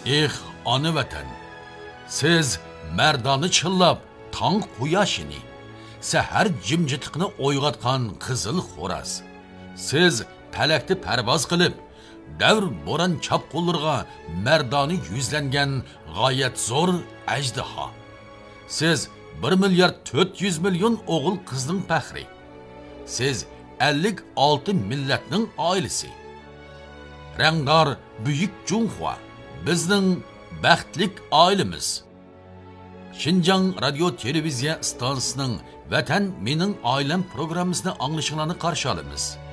Ana vatan, siz merdani chillab tong quyoshini, sahar jimjitliqni o'yg'otgan qizil xo'raz. Siz palakni parvoz qilib, davr bo'ron chapqullarga merdani yuzlangan g'oyat zo'r ajdaho. Siz 1,4 milliard o'g'il qizning faxri. Siz 56 millatning oilasi. Rangdor buyuk Junxua bizning baxtlik oilamiz. Xinjiang radio televiziya stansiyasining Vatan mening oilam programmasini anglashinglarni qarshi olamiz.